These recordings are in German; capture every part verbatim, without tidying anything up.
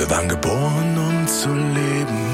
Wir waren geboren, um zu leben.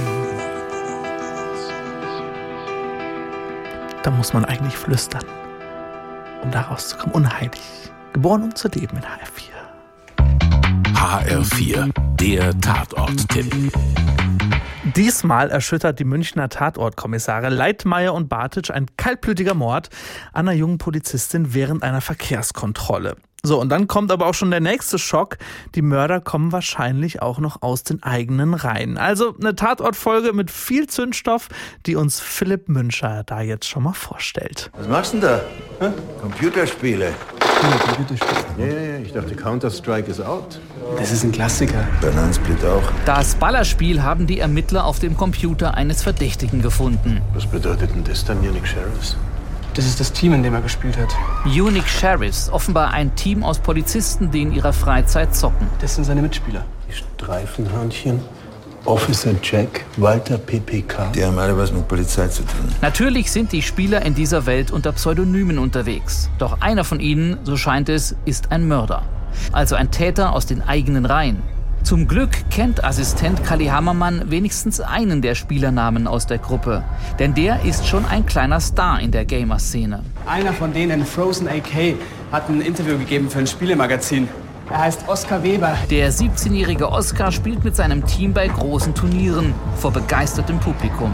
Da muss man eigentlich flüstern, um da rauszukommen. Unheilig. Geboren, um zu leben in H R vier. H R vier, der Tatort-Tipp. Diesmal erschüttert die Münchner Tatortkommissare Leitmayr und Bartitsch ein kaltblütiger Mord an einer jungen Polizistin während einer Verkehrskontrolle. So, und dann kommt aber auch schon der nächste Schock. Die Mörder kommen wahrscheinlich auch noch aus den eigenen Reihen. Also eine Tatortfolge mit viel Zündstoff, die uns Philipp Müncher da jetzt schon mal vorstellt. Was machst du denn da? Hä? Computerspiele. Ja, Computerspiele. Ja, ja, ja, ich dachte Counter-Strike ist out. Das ist ein Klassiker. Bananensplit auch. Das Ballerspiel haben die Ermittler auf dem Computer eines Verdächtigen gefunden. Was bedeutet denn das dann, Unix Sheriffs? Das ist das Team, in dem er gespielt hat. Unix Sheriffs, offenbar ein Team aus Polizisten, die in ihrer Freizeit zocken. Das sind seine Mitspieler. Die Streifenhörnchen, Officer Jack, Walter P P K. Die haben alle was mit Polizei zu tun. Natürlich sind die Spieler in dieser Welt unter Pseudonymen unterwegs. Doch einer von ihnen, so scheint es, ist ein Mörder. Also ein Täter aus den eigenen Reihen. Zum Glück kennt Assistent Kalli Hammermann wenigstens einen der Spielernamen aus der Gruppe. Denn der ist schon ein kleiner Star in der Gamer-Szene. Einer von denen, Frozen A K, hat ein Interview gegeben für ein Spielemagazin. Er heißt Oskar Weber. Der siebzehnjährige Oskar spielt mit seinem Team bei großen Turnieren vor begeistertem Publikum.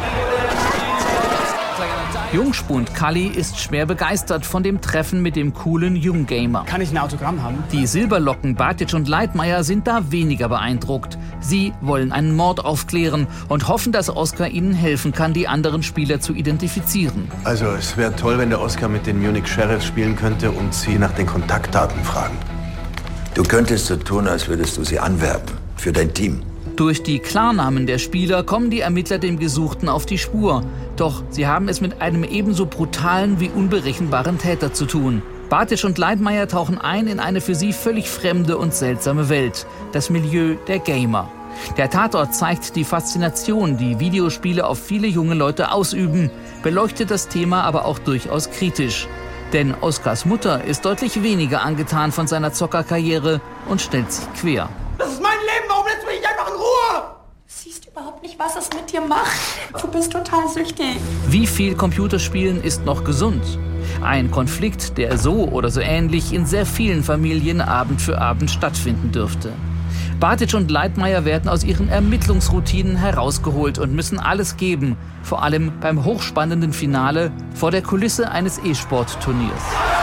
Jungspund Kalli ist schwer begeistert von dem Treffen mit dem coolen Junggamer. Kann ich ein Autogramm haben? Die Silberlocken Bartitsch und Leitmayr sind da weniger beeindruckt. Sie wollen einen Mord aufklären und hoffen, dass Oskar ihnen helfen kann, die anderen Spieler zu identifizieren. Also, es wäre toll, wenn der Oskar mit den Unix Sheriffs spielen könnte und sie nach den Kontaktdaten fragen. Du könntest so tun, als würdest du sie anwerben für dein Team. Durch die Klarnamen der Spieler kommen die Ermittler dem Gesuchten auf die Spur. Doch sie haben es mit einem ebenso brutalen wie unberechenbaren Täter zu tun. Bartitsch und Leitmayr tauchen ein in eine für sie völlig fremde und seltsame Welt. Das Milieu der Gamer. Der Tatort zeigt die Faszination, die Videospiele auf viele junge Leute ausüben, beleuchtet das Thema aber auch durchaus kritisch. Denn Oskars Mutter ist deutlich weniger angetan von seiner Zockerkarriere und stellt sich quer. Das ist mein Leben, warum lässt du mich nicht einfach in Ruhe? Du siehst überhaupt nicht, was es mit dir macht. Du bist total süchtig. Wie viel Computerspielen ist noch gesund? Ein Konflikt, der so oder so ähnlich in sehr vielen Familien Abend für Abend stattfinden dürfte. Bartitsch und Leitmayr werden aus ihren Ermittlungsroutinen herausgeholt und müssen alles geben, vor allem beim hochspannenden Finale vor der Kulisse eines E-Sport-Turniers.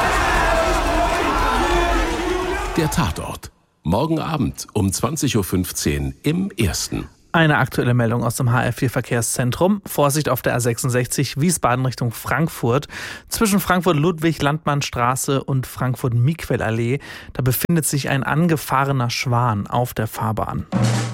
Der Tatort. Morgen Abend um zwanzig Uhr fünfzehn im Ersten. Eine aktuelle Meldung aus dem H R vier Verkehrszentrum. Vorsicht auf der A sechsundsechzig Wiesbaden Richtung Frankfurt. Zwischen Frankfurt-Ludwig-Landmannstraße und Frankfurt-Miquel-Allee. Da befindet sich ein angefahrener Schwan auf der Fahrbahn.